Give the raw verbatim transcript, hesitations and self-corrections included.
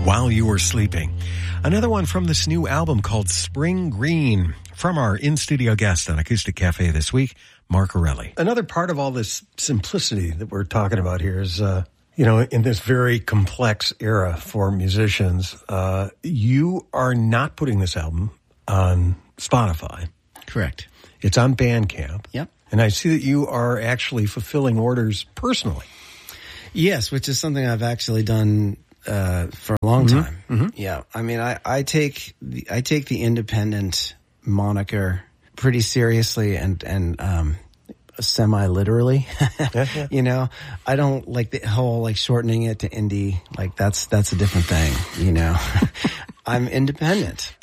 While You Were Sleeping. Another one from this new album called Spring Green from our in-studio guest on Acoustic Cafe this week, Mark Arelli. Another part of all this simplicity that we're talking about here is, uh, you know, in this very complex era for musicians, uh, you are not putting this album on Spotify. Correct. It's on Bandcamp. Yep. And I see that you are actually fulfilling orders personally. Yes, which is something I've actually done uh, for a long time. Mm-hmm. Mm-hmm. Yeah, I mean, I, I take the, I take the independent moniker pretty seriously and and um, semi literally. yeah, yeah. You know, I don't like the whole like shortening it to indie. Like that's that's a different thing. You know, I'm independent.